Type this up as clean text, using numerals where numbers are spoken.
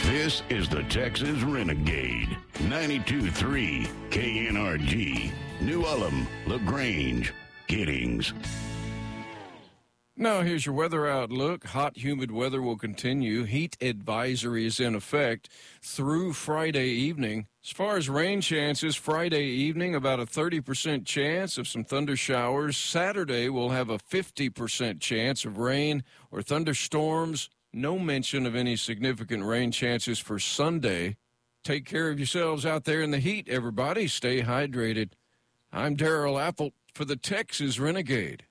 This is the Texas Renegade. 92.3 KNRG. New Ulm, LaGrange, Giddings. Now, here's your weather outlook. Hot, humid weather will continue. Heat advisory is in effect through Friday evening. As far as rain chances, Friday evening, about a 30% chance of some thunder showers. Saturday, we'll have a 50% chance of rain or thunderstorms. No mention of any significant rain chances for Sunday. Take care of yourselves out there in the heat, everybody. Stay hydrated. I'm Darrell Apple for the Texas Renegade.